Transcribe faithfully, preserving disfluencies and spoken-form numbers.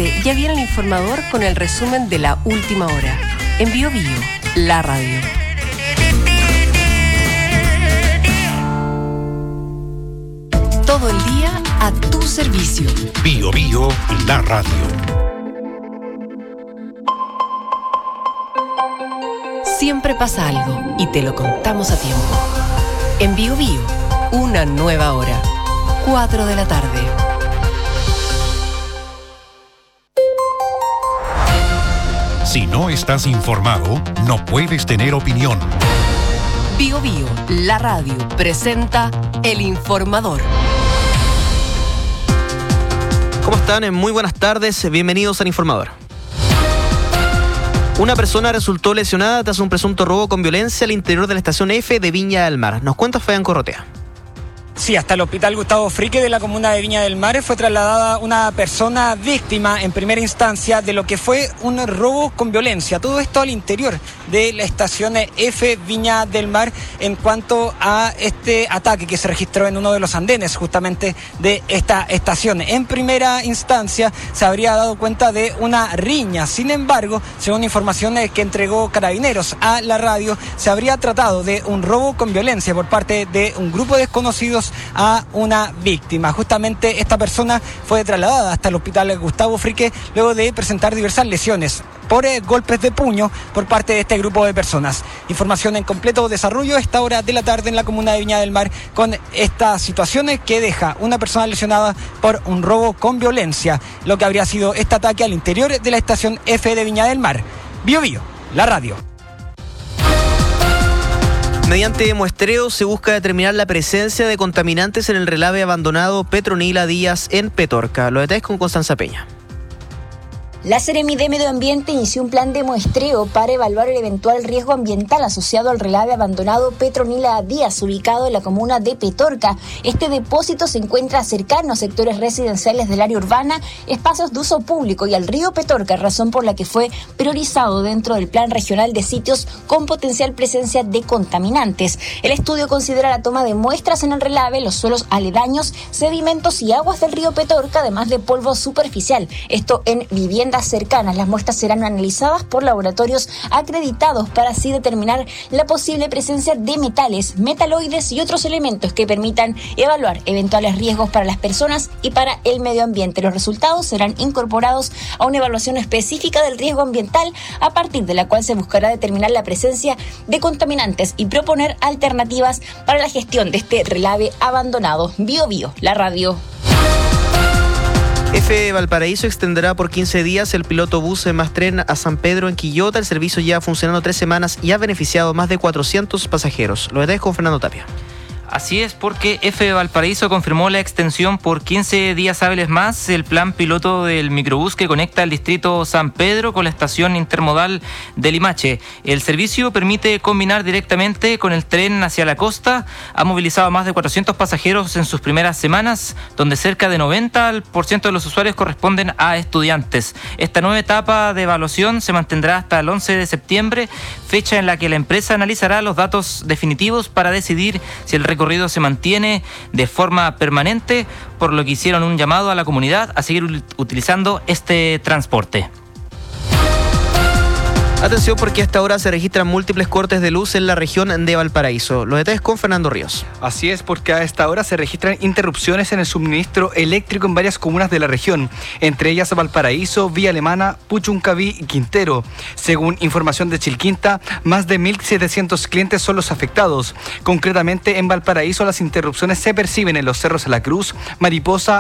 Prepárate, ya viene el informador con el resumen de la última hora. En Bio Bio, la radio. Todo el día a tu servicio. Bio Bio, la radio. Siempre pasa algo y te lo contamos a tiempo. En Bio Bio, una nueva hora. cuatro de la tarde. Si no estás informado, no puedes tener opinión. Bio Bio, la radio, presenta El Informador. ¿Cómo están? Muy buenas tardes, bienvenidos al Informador. Una persona resultó lesionada tras un presunto robo con violencia al interior de la estación F de Viña del Mar. Nos cuenta Fabián Corrotea. Sí, hasta el hospital Gustavo Frique de la comuna de Viña del Mar fue trasladada una persona víctima en primera instancia de lo que fue un robo con violencia. Todo esto al interior de la estación F Viña del Mar en cuanto a este ataque que se registró en uno de los andenes justamente de esta estación. En primera instancia se habría dado cuenta de una riña. Sin embargo, según información que entregó Carabineros a la radio, se habría tratado de un robo con violencia por parte de un grupo de desconocidos a una víctima. Justamente esta persona fue trasladada hasta el hospital Gustavo Frique luego de presentar diversas lesiones por eh, golpes de puño por parte de este grupo de personas. Información en completo desarrollo a esta hora de la tarde en la comuna de Viña del Mar con estas situaciones que deja una persona lesionada por un robo con violencia, lo que habría sido este ataque al interior de la estación F de Viña del Mar. Bio Bio, la radio. Mediante muestreo se busca determinar la presencia de contaminantes en el relave abandonado Petronila Díaz en Petorca. Lo detalles con Constanza Peña. La Seremi de Medio Ambiente inició un plan de muestreo para evaluar el eventual riesgo ambiental asociado al relave abandonado Petronila Díaz, ubicado en la comuna de Petorca. Este depósito se encuentra cercano a sectores residenciales del área urbana, espacios de uso público y al río Petorca, razón por la que fue priorizado dentro del Plan Regional de Sitios con potencial presencia de contaminantes. El estudio considera la toma de muestras en el relave, los suelos aledaños, sedimentos y aguas del río Petorca, además de polvo superficial. Esto en viviendas cercanas. Las muestras serán analizadas por laboratorios acreditados para así determinar la posible presencia de metales, metaloides y otros elementos que permitan evaluar eventuales riesgos para las personas y para el medio ambiente. Los resultados serán incorporados a una evaluación específica del riesgo ambiental, a partir de la cual se buscará determinar la presencia de contaminantes y proponer alternativas para la gestión de este relave abandonado. Bio Bio, la radio. F Valparaíso extenderá por quince días el piloto bus más tren a San Pedro en Quillota. El servicio lleva funcionando tres semanas y ha beneficiado a más de cuatrocientos pasajeros. Lo detalles con Fernando Tapia. Así es, porque F Valparaíso confirmó la extensión por quince días hábiles más el plan piloto del microbús que conecta el distrito San Pedro con la estación intermodal de Limache. El servicio permite combinar directamente con el tren hacia la costa. Ha movilizado a más de cuatrocientos pasajeros en sus primeras semanas, donde cerca de noventa por ciento de los usuarios corresponden a estudiantes. Esta nueva etapa de evaluación se mantendrá hasta el once de septiembre, fecha en la que la empresa analizará los datos definitivos para decidir si el recorrido recorrido se mantiene de forma permanente, por lo que hicieron un llamado a la comunidad a seguir utilizando este transporte. Atención, porque hasta ahora se registran múltiples cortes de luz en la región de Valparaíso. Los detalles con Fernando Ríos. Así es, porque a esta hora se registran interrupciones en el suministro eléctrico en varias comunas de la región, entre ellas Valparaíso, Villa Alemana, Puchuncaví y Quintero. Según información de Chilquinta, más de mil setecientos clientes son los afectados. Concretamente, en Valparaíso las interrupciones se perciben en los cerros La Cruz, Mariposa,